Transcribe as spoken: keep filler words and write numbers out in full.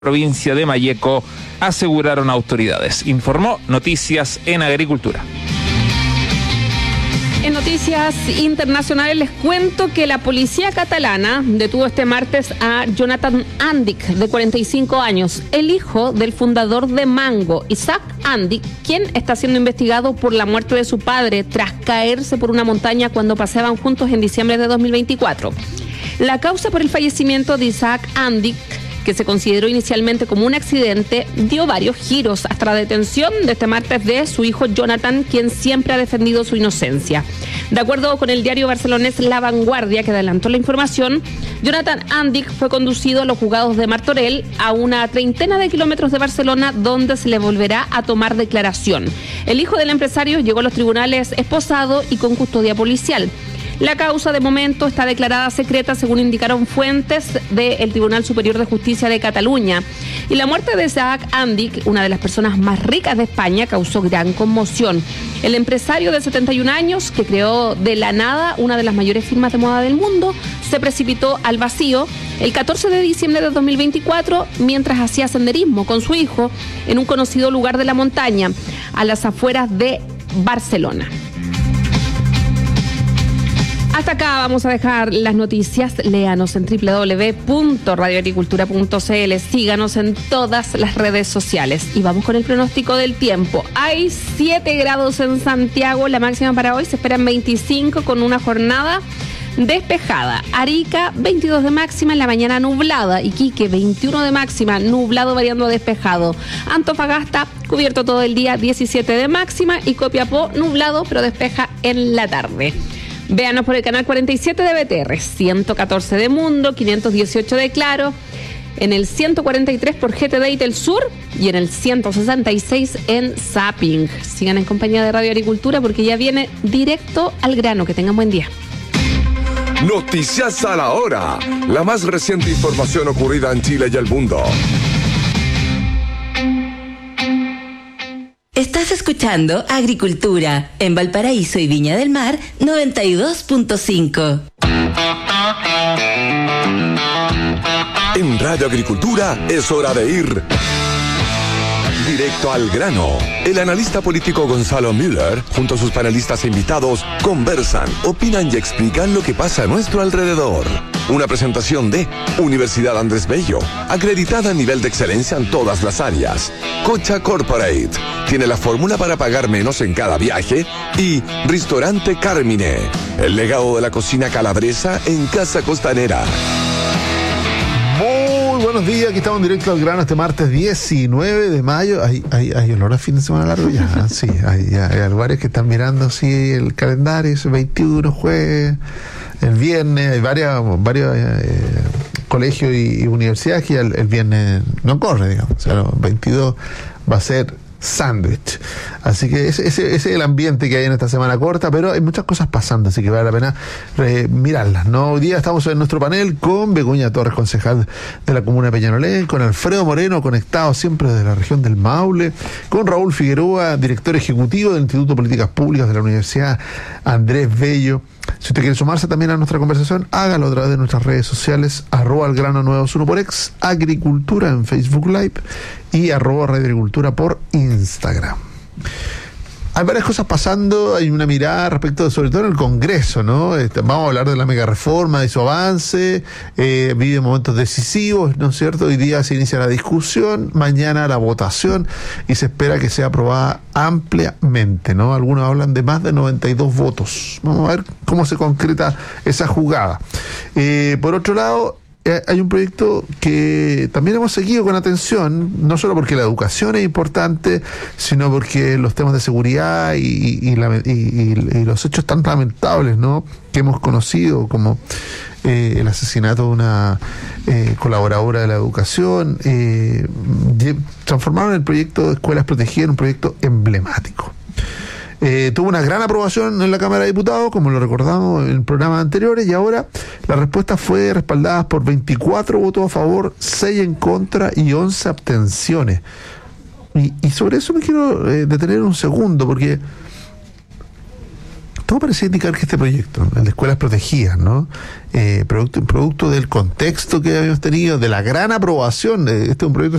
provincia de Malleco, aseguraron autoridades. Informó Noticias en Agricultura. En noticias internacionales les cuento que la policía catalana detuvo este martes a Jonathan Andic, de cuarenta y cinco años, el hijo del fundador de Mango, Isaac Andic, quien está siendo investigado por la muerte de su padre tras caerse por una montaña cuando paseaban juntos en diciembre de dos mil veinticuatro. La causa por el fallecimiento de Isaac Andic, que se consideró inicialmente como un accidente, dio varios giros hasta la detención de este martes de su hijo Jonathan, quien siempre ha defendido su inocencia. De acuerdo con el diario barcelonés La Vanguardia, que adelantó la información, Jonathan Andic fue conducido a los juzgados de Martorell, a una treintena de kilómetros de Barcelona, donde se le volverá a tomar declaración. El hijo del empresario llegó a los tribunales esposado y con custodia policial. La causa de momento está declarada secreta, según indicaron fuentes del Tribunal Superior de Justicia de Cataluña. Y la muerte de Isaac Andic, una de las personas más ricas de España, causó gran conmoción. El empresario de setenta y un años, que creó de la nada una de las mayores firmas de moda del mundo, se precipitó al vacío el catorce de diciembre de dos mil veinticuatro mientras hacía senderismo con su hijo en un conocido lugar de la montaña, a las afueras de Barcelona. Hasta acá vamos a dejar las noticias. Léanos en doble u doble u doble u punto radio agricultura punto c l. Síganos en todas las redes sociales. Y vamos con el pronóstico del tiempo. Hay siete grados en Santiago. La máxima para hoy se esperan veinticinco, con una jornada despejada. Arica, veintidós de máxima, en la mañana nublada. Iquique, veintiuno de máxima, nublado variando a despejado. Antofagasta, cubierto todo el día, diecisiete de máxima. Y Copiapó, nublado pero despeja en la tarde. Véanos por el canal cuarenta y siete de B T R, ciento catorce de Mundo, quinientos dieciocho de Claro, en el ciento cuarenta y tres por G T D y Telsur y en el ciento sesenta y seis en Zapping. Sigan en compañía de Radio Agricultura porque ya viene directo al grano. Que tengan buen día. Noticias a la hora. La más reciente información ocurrida en Chile y el mundo. Estás escuchando Agricultura en Valparaíso y Viña del Mar noventa y dos punto cinco. En Radio Agricultura es hora de ir directo al grano. El analista político Gonzalo Müller, junto a sus panelistas e invitados, conversan, opinan y explican lo que pasa a nuestro alrededor. Una presentación de Universidad Andrés Bello, acreditada a nivel de excelencia en todas las áreas. Cocha Corporate, tiene la fórmula para pagar menos en cada viaje. Y Restaurante Carmine, el legado de la cocina calabresa en Casa Costanera. Muy buenos días, aquí estamos en directo al grano este martes diecinueve de mayo. Hay, hay, hay olor a fin de semana largo ya. Sí, hay, hay, hay lugares que están mirando así el calendario, es veintiuno, jueves, el viernes, hay varias, varios eh, colegios y, y universidades que el, el viernes no corre, digamos. O sea, el veintidós va a ser sándwich. Así que ese, ese, ese es el ambiente que hay en esta semana corta, pero hay muchas cosas pasando, así que vale la pena eh, mirarlas, ¿no? Hoy día estamos en nuestro panel con Begoña Torres, concejal de la comuna de Peñalolén, con Alfredo Moreno, conectado siempre de la región del Maule, con Raúl Figueroa, director ejecutivo del Instituto de Políticas Públicas de la Universidad Andrés Bello. Si usted quiere sumarse también a nuestra conversación, hágalo a través de nuestras redes sociales, arroba el grano nueve uno por ex, Agricultura en Facebook Live y arroba Radio Agricultura por Instagram. Hay varias cosas pasando, hay una mirada respecto, sobre todo en el Congreso, ¿no? Este, vamos a hablar de la mega reforma, de su avance, eh, vive momentos decisivos, ¿no es cierto? Hoy día se inicia la discusión, mañana la votación y se espera que sea aprobada ampliamente, ¿no? Algunos hablan de más de noventa y dos votos. Vamos a ver cómo se concreta esa jugada. Eh, por otro lado, hay un proyecto que también hemos seguido con atención, no solo porque la educación es importante, sino porque los temas de seguridad y, y, y, la, y, y, y los hechos tan lamentables, ¿no?, que hemos conocido, como eh, el asesinato de una eh, colaboradora de la educación, eh, transformaron el proyecto de Escuelas Protegidas en un proyecto emblemático. Eh, tuvo una gran aprobación en la Cámara de Diputados, como lo recordamos en programas anteriores, y ahora la respuesta fue respaldada por veinticuatro votos a favor, seis en contra y once abstenciones. Y, y sobre eso me quiero eh, detener un segundo, porque todo parecía indicar que este proyecto, el de escuelas protegidas, ¿no? Eh, producto, producto del contexto que habíamos tenido, de la gran aprobación, eh, este es un proyecto